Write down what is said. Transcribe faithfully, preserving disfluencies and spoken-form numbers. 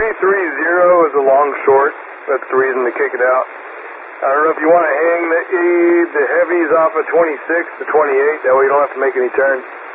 three zero is a long short. That's the reason to kick it out. I don't know if you want to hang the, the heavies off of twenty-six to twenty-eight. That way you don't have to make any turns.